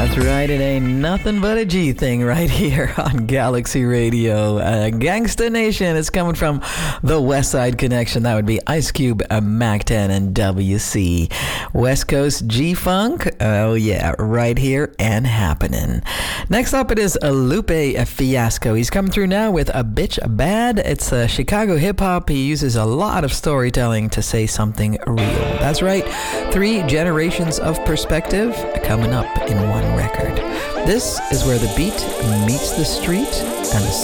That's right, it ain't nothing but a G thing right here on Galaxy Radio. Gangsta Nation is coming from the West Side Connection. That would be Ice Cube, Mac 10, and WC. West Coast G-Funk, oh yeah, right here and happening. Next up, it is Lupe Fiasco. He's coming through now with A Bitch Bad. It's Chicago hip-hop. He uses a lot of storytelling to say something real. That's right, 3 generations of perspective coming up in one record. This is where the beat meets the street and the